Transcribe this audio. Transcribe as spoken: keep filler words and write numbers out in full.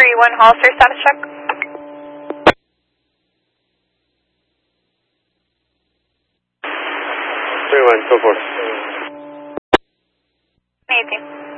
three one Hollister, status check. three one, two four. eighteen.